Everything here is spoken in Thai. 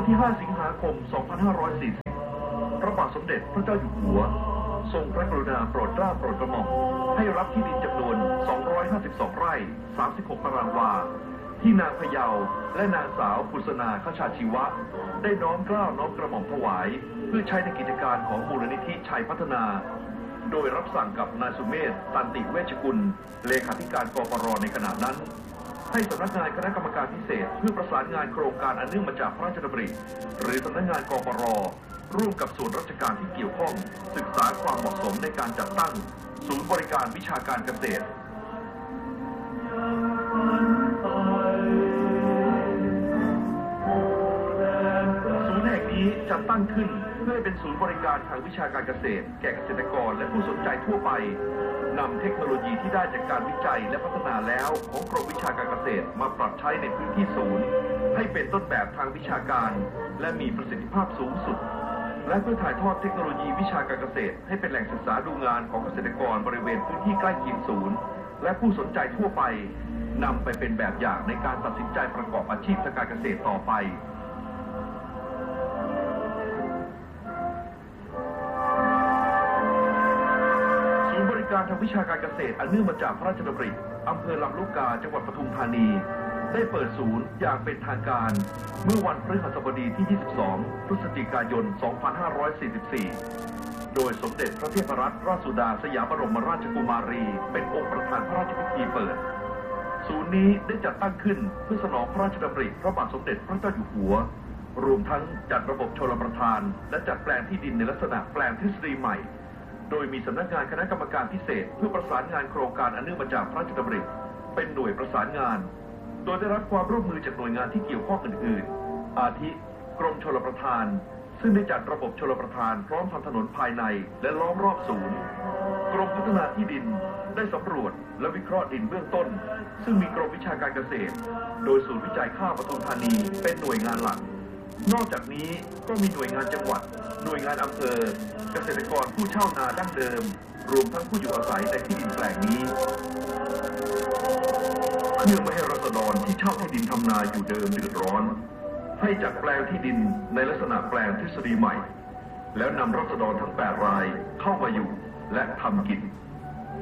ที่ 5 สิงหาคม 2540 พระบาทสมเด็จพระเจ้าอยู่หัวทรงพระกรุณาโปรดเกล้าโปรดกระหม่อมให้รับที่ดินจำนวน 252 ไร่ 36 ตารางวาที่นางพะเยาและนางสาวปุษณา ขชาชีวะได้น้อมเกล้าน้อมกระหม่อมถวายเพื่อใช้ในกิจการของมูลนิธิชัยพัฒนาโดยรับสั่งกับนายสุเมธ ตันติเวชกุลเลขาธิการกปร.ในขณะนั้นให้สำนักงานคณะกรรมการพิเศษเพื่อประสานงานโครงการอันเนื่องมาจากพระราชดำริหรือสำนักงานกปร.ร่วมกับส่วนราชการที่เกี่ยวข้องศึกษาความเหมาะสมในการจัดตั้งศูนย์บริการวิชาการเกษตรศูนย์แห่งนี้จัดตั้งขึ้นเพื่อให้เป็นศูนย์บริการทางวิชาการเกษตรแก่เกษตรกรและผู้สนใจทั่วไปนำเทคโนโลยีที่ได้จากการวิจัยและพัฒนาแล้วของกรมวิชาการเกษตรมาปรับใช้ในพื้นที่ศูนย์ให้เป็นต้นแบบทางวิชาการและมีประสิทธิภาพสูงสุดและเพื่อถ่ายทอดเทคโนโลยีวิชาการเกษตรให้เป็นแหล่งศึกษาดูงานของเกษตรกรบริเวณพื้นที่ใกล้เคียงศูนย์และผู้สนใจทั่วไปนำไปเป็นแบบอย่างในการตัดสินใจประกอบอาชีพทางการเกษตรต่อไปศูนย์บริการทางวิชาการเกษตรอันเนื่องมาจากพระราชดำริอำเภอลำลูกกาจังหวัดปทุมธานีได้เปิดศูนย์อย่างเป็นทางการเมื่อวันพฤหัสบดีที่ 22 พฤศจิกายน 2544 โดยสมเด็จพระเทพรัตนราชสุดาสยามบรมราชกุมารีเป็นองค์ประธานพระราชพิธีเปิดศูนย์นี้ได้จัดตั้งขึ้นเพื่อสนองพระราชดำริพระบาทสมเด็จพระเจ้าอยู่หัวรวมทั้งจัดระบบชลประทานและจัดแปลงที่ดินในลักษณะแปลงทฤษฎีใหม่โดยมีสำนักงานคณะกรรมการพิเศษเพื่อประสานงานโครงการอันเนื่องมาจากพระราชดำริเป็นหน่วยประสานงานโดยได้รับความร่วมมือจากหน่วยงานที่เกี่ยวข้องอื่นๆอาทิกรมชลประทานซึ่งได้จัดระบบชลประทานพร้อมทำถนนภายในและล้อมรอบศูนย์กรมพัฒนาที่ดินได้สำรวจและวิเคราะห์ดินเบื้องต้นซึ่งมีกรมวิชาการเกษตรโดยศูนย์วิจัยข้าวปทุมธานีเป็นหน่วยงานหลักนอกจากนี้ก็มีหน่วยงานจังหวัดหน่วยงานอำเภอเกษตรกรผู้เช่านาดั้งเดิมรวมทั้งผู้อยู่อาศัยในที่ดินแปลงนี้เพื่อไม่ให้ราษฎรที่เช่าที่ดินทำนาอยู่เดิมเดือดร้อนให้จัดแปลงที่ดินในลักษณะแปลงทฤษฎีใหม่แล้วนำราษฎรทั้ง8 รายเข้ามาอยู่และทำกิน